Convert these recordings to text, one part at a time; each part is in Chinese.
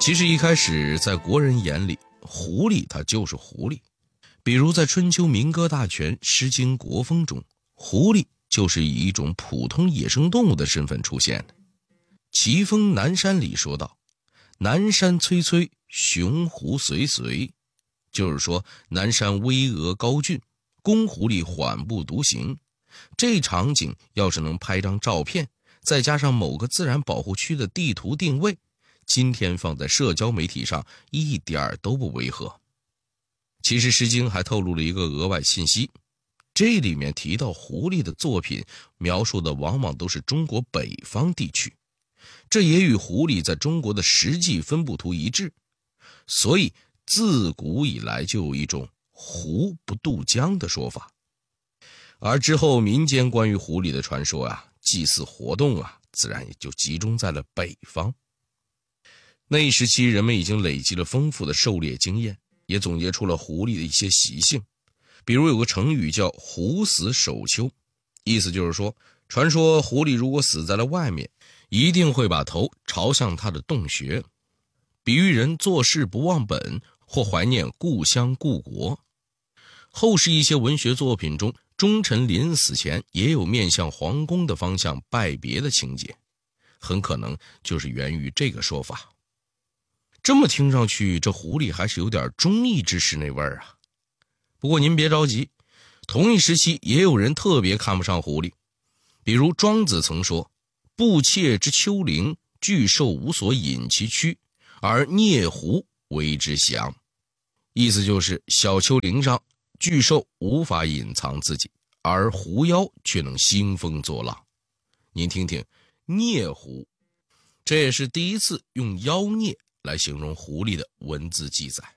其实一开始在国人眼里，狐狸它就是狐狸。比如在春秋民歌大全、诗经国风中，狐狸就是以一种普通野生动物的身份出现的。齐风南山里说道，南山崔崔，雄狐随随，就是说南山巍峨高峻，公狐狸缓步独行。这场景要是能拍张照片，再加上某个自然保护区的地图定位，今天放在社交媒体上一点都不违和。其实诗经还透露了一个额外信息，这里面提到狐狸的作品描述的往往都是中国北方地区，这也与狐狸在中国的实际分布图一致。所以自古以来就有一种狐不渡江的说法。而之后民间关于狐狸的传说祭祀活动自然也就集中在了北方。那一时期人们已经累积了丰富的狩猎经验，也总结出了狐狸的一些习性。比如有个成语叫狐死首丘，意思就是说，传说狐狸如果死在了外面，一定会把头朝向它的洞穴，比喻人做事不忘本，或怀念故乡故国。后世一些文学作品中，忠臣临死前也有面向皇宫的方向拜别的情节，很可能就是源于这个说法。这么听上去，这狐狸还是有点忠义之士那味儿啊。不过您别着急，同一时期也有人特别看不上狐狸。比如庄子曾说，不窃之丘陵，巨兽无所隐其躯，而啮狐为之降。意思就是小丘陵上巨兽无法隐藏自己，而狐妖却能兴风作浪。您听听，啮狐，这也是第一次用妖孽来形容狐狸的文字记载。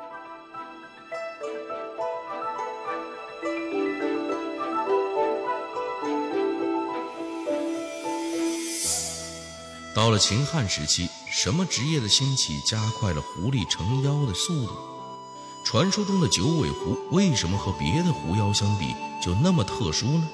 到了秦汉时期，什么职业的兴起加快了狐狸成妖的速度？传说中的九尾狐为什么和别的狐妖相比就那么特殊呢？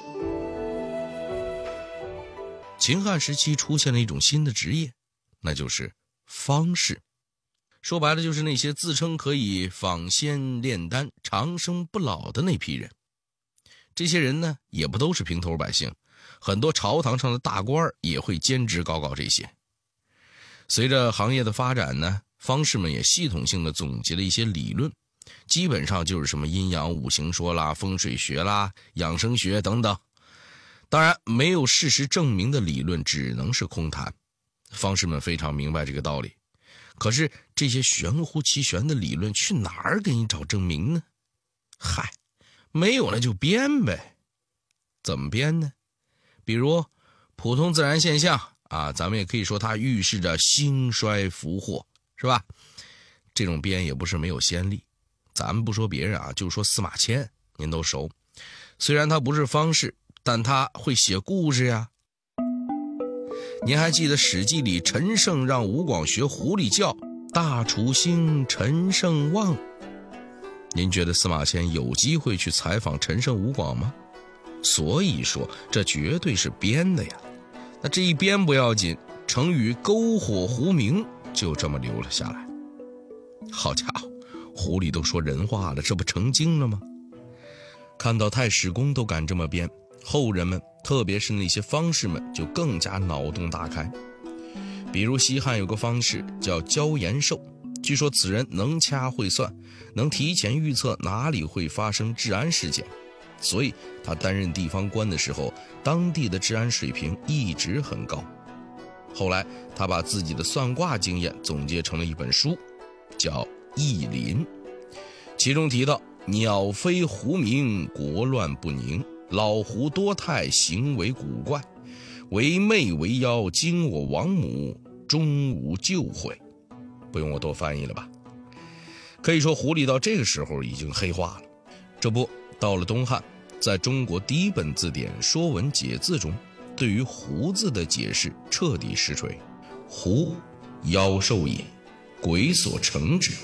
秦汉时期出现了一种新的职业，那就是方士。说白了就是那些自称可以访仙炼丹长生不老的那批人。这些人呢，也不都是平头百姓，很多朝堂上的大官也会兼职搞这些。随着行业的发展呢，方士们也系统性的总结了一些理论，基本上就是什么阴阳五行说啦、风水学啦、养生学等等。当然，没有事实证明的理论只能是空谈。方士们非常明白这个道理。可是这些玄乎其玄的理论去哪儿给你找证明呢？嗨，没有那就编呗。怎么编呢？比如普通自然现象咱们也可以说它预示着兴衰福祸，是吧？这种编也不是没有先例。咱们不说别人就说司马迁，您都熟。虽然他不是方士，但他会写故事呀。您还记得《史记》里陈胜让吴广学狐狸叫大楚兴陈胜旺？您觉得司马迁有机会去采访陈胜吴广吗？所以说这绝对是编的呀。那这一编不要紧，成语篝火狐鸣就这么留了下来。好家伙，狐狸都说人话了，这不成精了吗？看到太史公都敢这么编，后人们特别是那些方士们就更加脑洞大开。比如西汉有个方士叫焦延寿，据说此人能掐会算，能提前预测哪里会发生治安事件，所以他担任地方官的时候，当地的治安水平一直很高。后来他把自己的算卦经验总结成了一本书，叫《易林》，其中提到鸟飞狐鸣，国乱不宁，老狐多态，行为古怪，为媚为妖，惊我王母，终无救悔。不用我多翻译了吧？可以说狐狸到这个时候已经黑化了。这不，到了东汉，在中国第一本字典《说文解字》中，对于狐字的解释彻底实锤：狐，妖兽也，鬼所成之。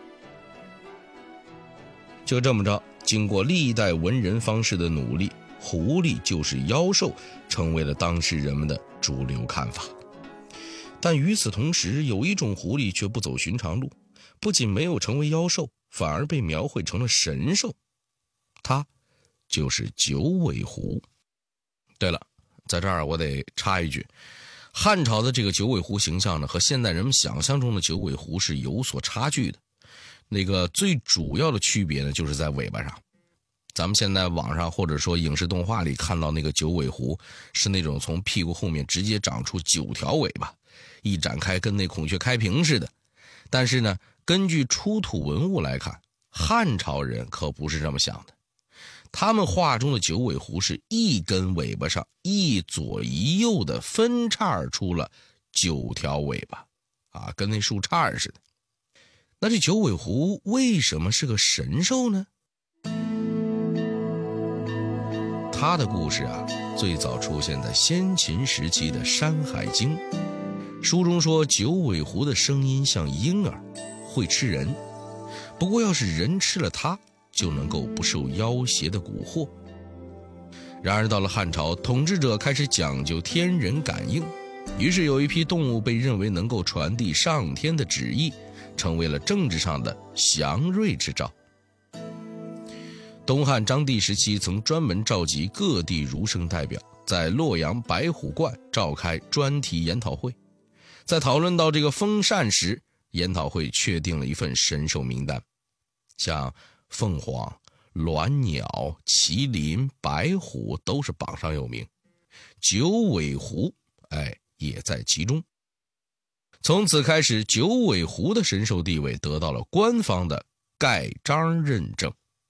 就这么着，经过历代文人方士的努力，狐狸就是妖兽成为了当时人们的主流看法。 但与此同时，有一种狐狸却不走寻常路，不仅没有成为妖兽，反而被描绘成了神兽。它就是九尾狐。对了，在这儿我得插一句，汉朝的这个九尾狐形象呢，和现代人们想象中的九尾狐是有所差距的。那个最主要的区别呢，就是在尾巴上。咱们现在网上或者说影视动画里看到那个九尾狐，是那种从屁股后面直接长出9条尾巴，一展开跟那孔雀开屏似的。但是呢，根据出土文物来看，汉朝人可不是这么想的。他们画中的九尾狐是一根尾巴上一左一右的分叉出了9条尾巴啊，跟那树杈似的。那这九尾狐为什么是个神兽呢？它的故事啊，最早出现在先秦时期的《山海经》。书中说，九尾狐的声音像婴儿，会吃人。不过要是人吃了它，就能够不受妖邪的蛊惑。然而到了汉朝，统治者开始讲究天人感应，于是有一批动物被认为能够传递上天的旨意，成为了政治上的祥瑞之兆。东汉章帝时期曾专门召集各地儒生代表，在洛阳白虎观召开专题研讨会。在讨论到这个封禅时，研讨会确定了一份神兽名单，像凤凰、鸾鸟、麒麟、白虎都是榜上有名，九尾狐也在其中。从此开始，九尾狐的神兽地位得到了官方的盖章认证。